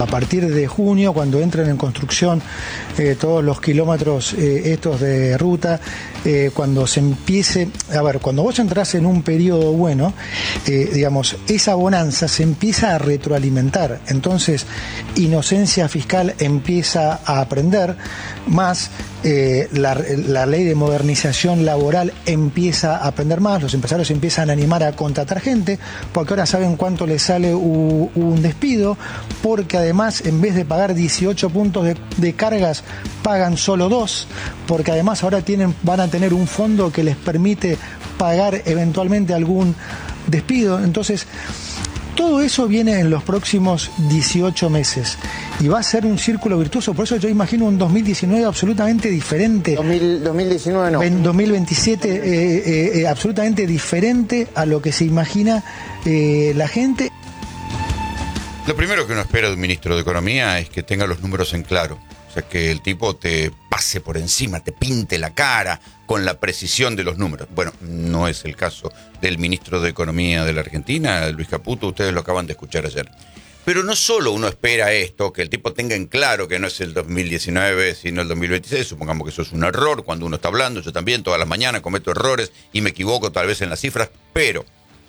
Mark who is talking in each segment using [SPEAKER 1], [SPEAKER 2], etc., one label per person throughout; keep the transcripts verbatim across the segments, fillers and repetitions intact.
[SPEAKER 1] a partir de junio, cuando entren en construcción eh, todos los kilómetros eh, estos de ruta, eh, cuando se empiece, a ver, cuando vos entrás en un periodo bueno, eh, digamos, esa bonanza se empieza a retroalimentar, entonces inocencia fiscal empieza a aprender más, eh, la, la ley de modernización laboral empieza a aprender más, los empresarios empiezan a animar a contratar gente, porque ahora saben cuánto les sale un, un despido, porque además en vez de pagar dieciocho puntos de, de cargas, pagan solo dos, porque además ahora tienen, van a tener un fondo que les permite pagar eventualmente algún despido. Entonces, todo eso viene en los próximos dieciocho meses y va a ser un círculo virtuoso. Por eso yo imagino un dos mil diecinueve absolutamente diferente.
[SPEAKER 2] dos mil, dos mil diecinueve no.
[SPEAKER 1] En dos mil veintisiete eh, eh, eh, absolutamente diferente a lo que se imagina eh, la gente.
[SPEAKER 3] Lo primero que uno espera de un ministro de Economía es que tenga los números en claro. O sea, que el tipo te pase por encima, te pinte la cara con la precisión de los números. Bueno, no es el caso del ministro de Economía de la Argentina, Luis Caputo, ustedes lo acaban de escuchar ayer. Pero no solo uno espera esto, que el tipo tenga en claro que no es el dos mil diecinueve, sino el dos mil veintiséis, supongamos que eso es un error cuando uno está hablando, yo también todas las mañanas cometo errores y me equivoco tal vez en las cifras, pero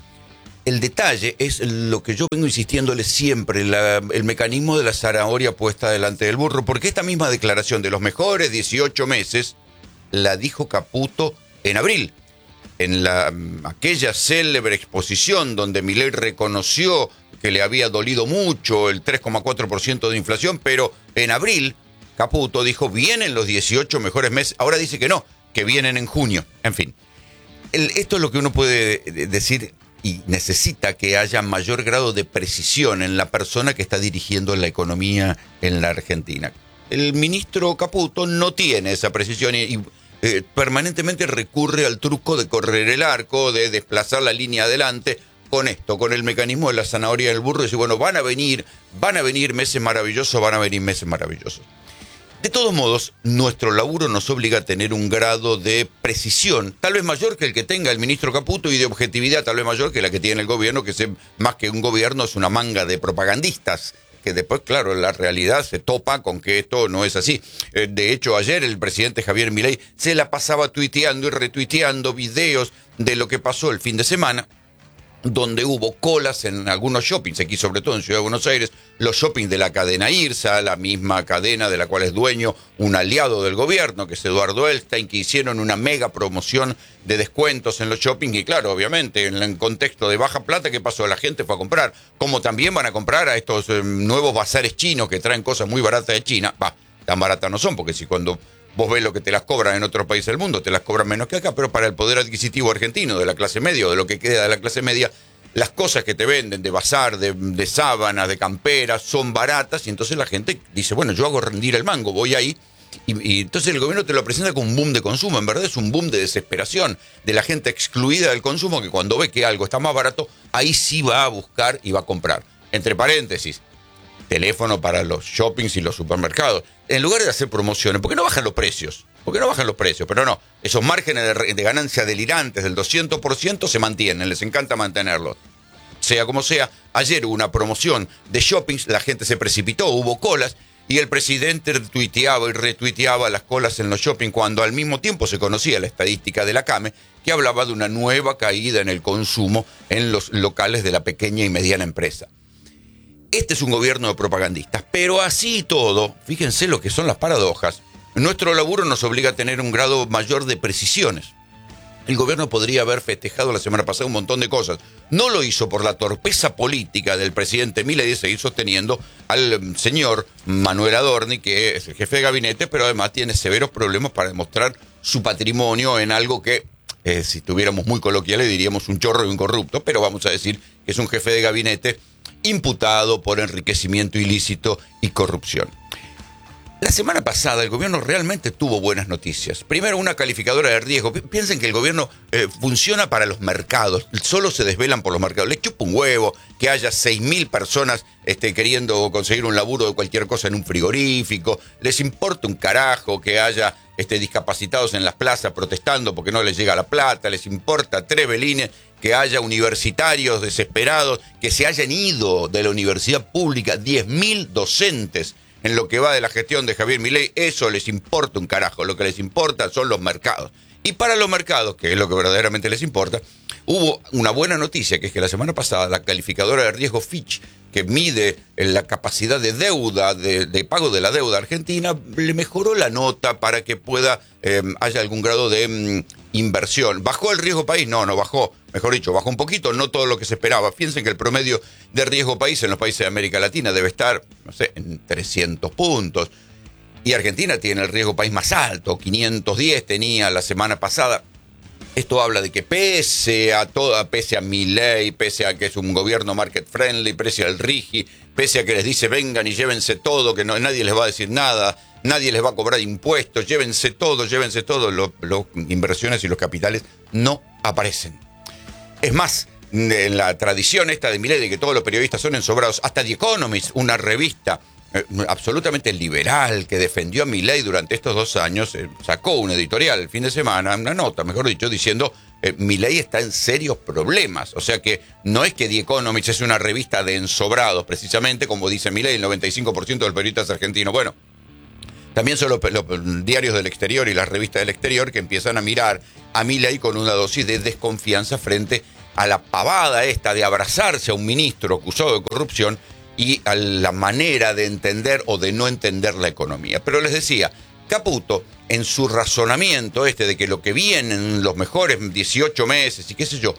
[SPEAKER 3] el detalle es lo que yo vengo insistiéndole siempre, la, el mecanismo de la zanahoria puesta delante del burro, porque esta misma declaración de los mejores dieciocho meses la dijo Caputo en abril, en la aquella célebre exposición donde Milei reconoció que le había dolido mucho el tres coma cuatro por ciento de inflación, pero en abril Caputo dijo, vienen los dieciocho mejores meses, ahora dice que no, que vienen en junio, en fin. El, esto es lo que uno puede decir. Y necesita que haya mayor grado de precisión en la persona que está dirigiendo la economía en la Argentina. El ministro Caputo no tiene esa precisión y, y eh, permanentemente recurre al truco de correr el arco, de desplazar la línea adelante con esto, con el mecanismo de la zanahoria del burro. Y dice, bueno, van a venir, van a venir meses maravillosos, van a venir meses maravillosos. De todos modos, nuestro laburo nos obliga a tener un grado de precisión, tal vez mayor que el que tenga el ministro Caputo, y de objetividad tal vez mayor que la que tiene el gobierno, que es, más que un gobierno es una manga de propagandistas, que después, claro, la realidad se topa con que esto no es así. Eh, de hecho, ayer el presidente Javier Milei se la pasaba tuiteando y retuiteando videos de lo que pasó el fin de semana, donde hubo colas en algunos shoppings, aquí sobre todo en Ciudad de Buenos Aires, los shoppings de la cadena IRSA, la misma cadena de la cual es dueño un aliado del gobierno, que es Eduardo Elstein, que hicieron una mega promoción de descuentos en los shoppings, y claro, obviamente, en el contexto de baja plata, ¿qué pasó? La gente fue a comprar, como también van a comprar a estos eh, nuevos bazares chinos que traen cosas muy baratas de China. Va, tan baratas no son, porque si cuando vos ves lo que te las cobran en otros países del mundo, te las cobran menos que acá, pero para el poder adquisitivo argentino, de la clase media o de lo que queda de la clase media, las cosas que te venden de bazar, de, de sábanas, de camperas, son baratas, y entonces la gente dice, bueno, yo hago rendir el mango, voy ahí, y, y entonces el gobierno te lo presenta como un boom de consumo. En verdad es un boom de desesperación de la gente excluida del consumo, que cuando ve que algo está más barato, ahí sí va a buscar y va a comprar. Entre paréntesis, teléfono para los shoppings y los supermercados. En lugar de hacer promociones, ¿por qué no bajan los precios? ¿Por qué no bajan los precios? Pero no, esos márgenes de, de ganancia delirantes del doscientos por ciento se mantienen, les encanta mantenerlos. Sea como sea, ayer hubo una promoción de shoppings, la gente se precipitó, hubo colas, y el presidente tuiteaba y retuiteaba las colas en los shoppings, cuando al mismo tiempo se conocía la estadística de la CAME, que hablaba de una nueva caída en el consumo en los locales de la pequeña y mediana empresa. Este es un gobierno de propagandistas, pero así y todo, fíjense lo que son las paradojas, nuestro laburo nos obliga a tener un grado mayor de precisiones. El gobierno podría haber festejado la semana pasada un montón de cosas. No lo hizo por la torpeza política del presidente Milei de seguir sosteniendo al señor Manuel Adorni, que es el jefe de gabinete, pero además tiene severos problemas para demostrar su patrimonio en algo que, eh, si tuviéramos muy coloquiales, diríamos un chorro y un corrupto, pero vamos a decir que es un jefe de gabinete imputado por enriquecimiento ilícito y corrupción. La semana pasada el gobierno realmente tuvo buenas noticias. Primero, una calificadora de riesgo. Piensen que el gobierno eh, funciona para los mercados. Solo se desvelan por los mercados. Les chupa un huevo que haya seis mil personas este, queriendo conseguir un laburo de cualquier cosa en un frigorífico. Les importa un carajo que haya este, discapacitados en las plazas protestando porque no les llega la plata. Les importa tres velines que haya universitarios desesperados que se hayan ido de la universidad pública. diez mil docentes en lo que va de la gestión de Javier Milei. Eso les importa un carajo. Lo que les importa son los mercados. Y para los mercados, que es lo que verdaderamente les importa, hubo una buena noticia, que es que la semana pasada la calificadora de riesgo Fitch, que mide la capacidad de deuda, de, de pago de la deuda argentina, le mejoró la nota para que pueda, eh, haya algún grado de mm, inversión. ¿Bajó el riesgo país? No, no bajó. Mejor dicho, bajó un poquito, no todo lo que se esperaba. Piensen que el promedio de riesgo país en los países de América Latina debe estar, no sé, en trescientos puntos. Y Argentina tiene el riesgo país más alto, quinientos diez tenía la semana pasada. Esto habla de que pese a toda, pese a Milei, pese a que es un gobierno market friendly, pese al RIGI, pese a que les dice vengan y llévense todo, que no, nadie les va a decir nada, nadie les va a cobrar impuestos, llévense todo, llévense todo, las inversiones y los capitales no aparecen. Es más, en la tradición esta de Milei de que todos los periodistas son ensobrados, hasta The Economist, una revista eh, absolutamente liberal que defendió a Milei durante estos dos años, eh, sacó un editorial el fin de semana, una nota, mejor dicho, diciendo eh, Milei está en serios problemas. O sea que no es que The Economist es una revista de ensobrados, precisamente, como dice Milei, el noventa y cinco por ciento del periodista es argentino. Bueno, también son los, los diarios del exterior y las revistas del exterior que empiezan a mirar a Milei con una dosis de desconfianza frente a la pavada esta de abrazarse a un ministro acusado de corrupción y a la manera de entender o de no entender la economía. Pero les decía, Caputo, en su razonamiento este de que lo que viene en los mejores dieciocho meses y qué sé yo,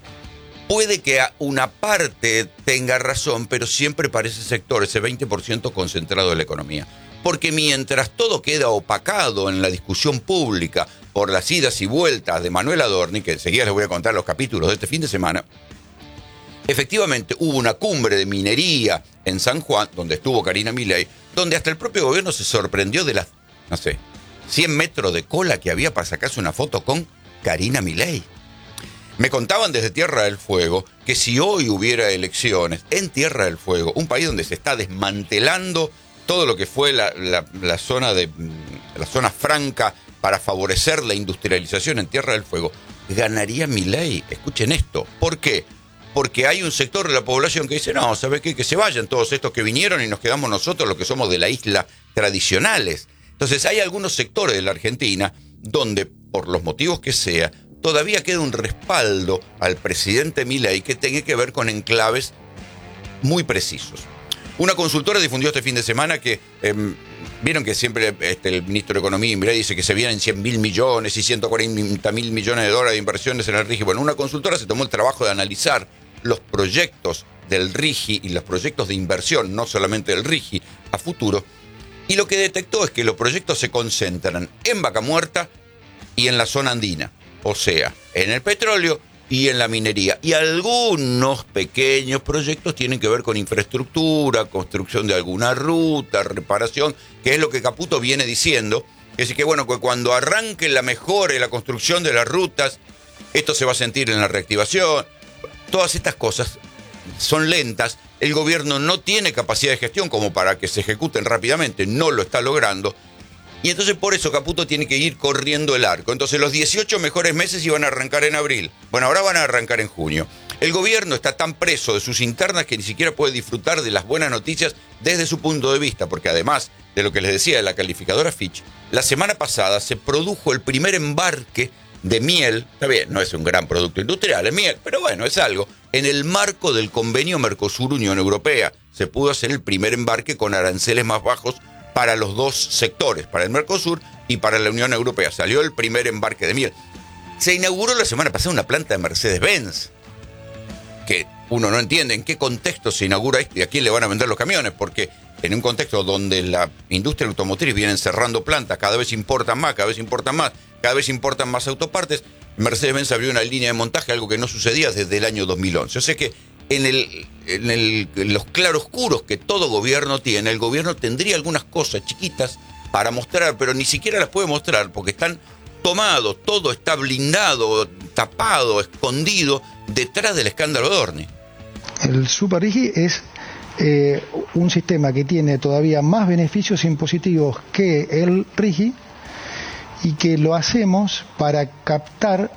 [SPEAKER 3] puede que una parte tenga razón, pero siempre para ese sector, ese veinte por ciento concentrado de la economía. Porque mientras todo queda opacado en la discusión pública por las idas y vueltas de Manuel Adorni, que enseguida les voy a contar los capítulos de este fin de semana, efectivamente hubo una cumbre de minería en San Juan, donde estuvo Karina Milei, donde hasta el propio gobierno se sorprendió de las, no sé, cien metros de cola que había para sacarse una foto con Karina Milei. Me contaban desde Tierra del Fuego que si hoy hubiera elecciones en Tierra del Fuego, un país donde se está desmantelando todo lo que fue la, la, la zona de la zona franca para favorecer la industrialización en Tierra del Fuego, ganaría Milei. Escuchen esto. ¿Por qué? Porque hay un sector de la población que dice, no, ¿sabe qué? Que se vayan todos estos que vinieron y nos quedamos nosotros, los que somos de la isla tradicionales. Entonces hay algunos sectores de la Argentina donde, por los motivos que sea, todavía queda un respaldo al presidente Milei que tenga que ver con enclaves muy precisos. Una consultora difundió este fin de semana que, eh, vieron que siempre este, el ministro de Economía, Milei, dice que se vienen cien mil millones y ciento cuarenta mil millones de dólares de inversiones en el RIGI. Bueno, una consultora se tomó el trabajo de analizar los proyectos del RIGI y los proyectos de inversión, no solamente del RIGI, a futuro. Y lo que detectó es que los proyectos se concentran en Vaca Muerta y en la zona andina. O sea, en el petróleo y en la minería. Y algunos pequeños proyectos tienen que ver con infraestructura, construcción de alguna ruta, reparación, que es lo que Caputo viene diciendo. Es decir, que bueno, que cuando arranque la mejora y la construcción de las rutas, esto se va a sentir en la reactivación. Todas estas cosas son lentas. El gobierno no tiene capacidad de gestión como para que se ejecuten rápidamente, no lo está logrando. Y entonces por eso Caputo tiene que ir corriendo el arco. Entonces los dieciocho mejores meses iban a arrancar en abril. Bueno, ahora van a arrancar en junio. El gobierno está tan preso de sus internas que ni siquiera puede disfrutar de las buenas noticias desde su punto de vista, porque además de lo que les decía de la calificadora Fitch, la semana pasada se produjo el primer embarque de miel. Está bien, no es un gran producto industrial, es miel, pero bueno, es algo. En el marco del convenio Mercosur-Unión Europea se pudo hacer el primer embarque con aranceles más bajos para los dos sectores, para el Mercosur y para la Unión Europea. Salió el primer embarque de miel. Se inauguró la semana pasada una planta de Mercedes-Benz, que uno no entiende en qué contexto se inaugura esto y a quién le van a vender los camiones, porque en un contexto donde la industria automotriz viene cerrando plantas, cada vez importan más, cada vez importan más, cada vez importan más autopartes, Mercedes-Benz abrió una línea de montaje, algo que no sucedía desde el año dos mil once. O sea que en, el, en, el, en los claroscuros que todo gobierno tiene, el gobierno tendría algunas cosas chiquitas para mostrar, pero ni siquiera las puede mostrar porque están tomados, todo está blindado, tapado, escondido detrás del escándalo de Dorni.
[SPEAKER 1] El Super Rigi es eh, un sistema que tiene todavía más beneficios impositivos que el Rigi y que lo hacemos para captar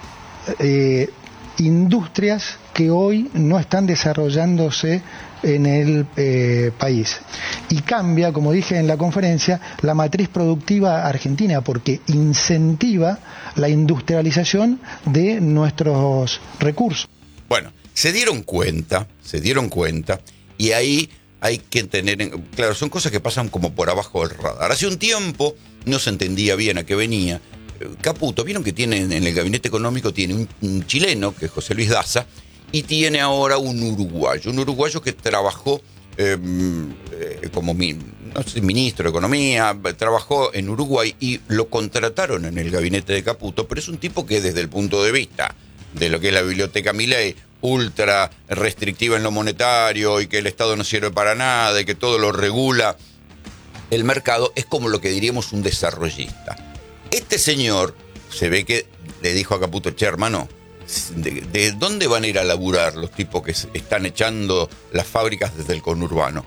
[SPEAKER 1] eh, industrias que hoy no están desarrollándose en el eh, país. Y cambia, como dije en la conferencia, la matriz productiva argentina porque incentiva la industrialización de nuestros recursos.
[SPEAKER 3] Bueno, se dieron cuenta, se dieron cuenta, y ahí hay que tener, en, claro, son cosas que pasan como por abajo del radar. Hace un tiempo no se entendía bien a qué venía. Caputo, vieron que tiene en el gabinete económico, tiene un, un chileno, que es José Luis Daza, y tiene ahora un uruguayo, un uruguayo que trabajó eh, eh, como mi, no sé, ministro de Economía, trabajó en Uruguay y lo contrataron en el gabinete de Caputo, pero es un tipo que desde el punto de vista de lo que es la biblioteca Milei, ultra restrictiva en lo monetario y que el Estado no sirve para nada y que todo lo regula el mercado, es como lo que diríamos un desarrollista. Este señor se ve que le dijo a Caputo, che, hermano, ¿De, ¿de dónde van a ir a laburar los tipos que están echando las fábricas desde el conurbano?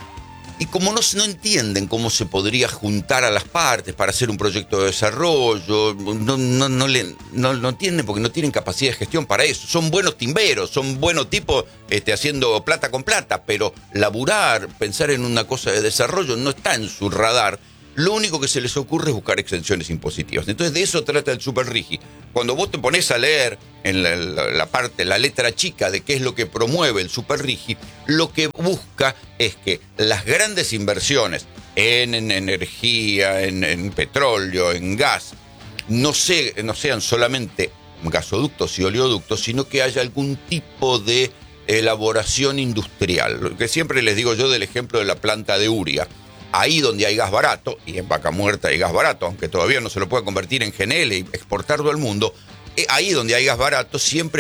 [SPEAKER 3] Y como no, no entienden cómo se podría juntar a las partes para hacer un proyecto de desarrollo, no, no, no, le, no, no entienden porque no tienen capacidad de gestión para eso. Son buenos timberos, son buenos tipos este, haciendo plata con plata, pero laburar, pensar en una cosa de desarrollo no está en su radar. Lo único que se les ocurre es buscar exenciones impositivas. Entonces de eso trata el Super Rigi. Cuando vos te pones a leer en la, la, la parte, la letra chica de qué es lo que promueve el Super Rigi, lo que busca es que las grandes inversiones en, en energía, en, en petróleo, en gas, no, se, no sean solamente gasoductos y oleoductos, sino que haya algún tipo de elaboración industrial. Lo que siempre les digo yo del ejemplo de la planta de Uria. Ahí donde hay gas barato, y en Vaca Muerta hay gas barato, aunque todavía no se lo pueda convertir en G N L y exportarlo al mundo, ahí donde hay gas barato siempre